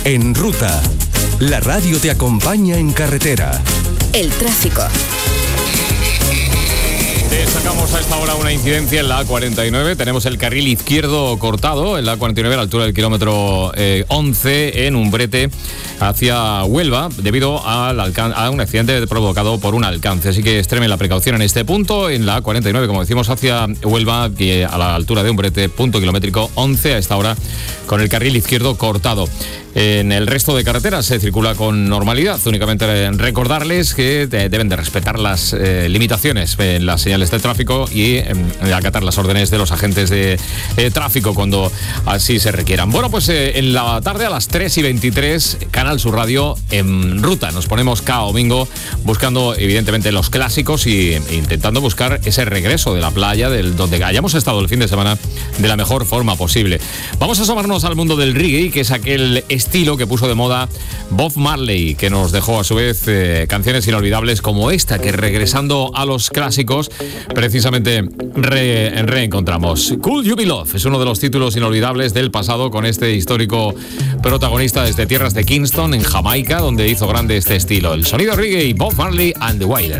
En Ruta, la radio te acompaña en carretera. El tráfico. Destacamos a esta hora una incidencia en la A49. Tenemos el carril izquierdo cortado en la A49 a la altura del kilómetro 11 en Umbrete hacia Huelva debido a un accidente provocado por un alcance. Así que extremen la precaución en este punto. En la A49, como decimos, hacia Huelva a la altura de Umbrete, punto kilométrico 11 a esta hora con el carril izquierdo cortado. En el resto de carreteras se circula con normalidad. Únicamente recordarles que deben de respetar las limitaciones en las señales de tráfico y acatar las órdenes de los agentes de tráfico cuando así se requieran. Bueno, pues en la tarde a las 3:23, Canal Sur Radio en Ruta. Nos ponemos cada domingo buscando evidentemente los clásicos y intentando buscar ese regreso de la playa donde hayamos estado el fin de semana de la mejor forma posible. Vamos a asomarnos al mundo del reggae, que es aquel estilo que puso de moda Bob Marley, que nos dejó a su vez canciones inolvidables como esta, que regresando a los clásicos precisamente reencontramos. Could You Be Love es uno de los títulos inolvidables del pasado, con este histórico protagonista desde tierras de Kingston, en Jamaica, donde hizo grande este estilo. El sonido reggae, Bob Marley and the Wailers.